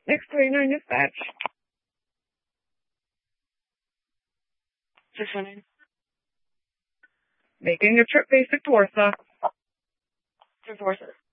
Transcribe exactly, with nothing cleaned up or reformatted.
Next twenty-nine dispatch. six one nine. Making a trip basic to Warsaw. Three four six.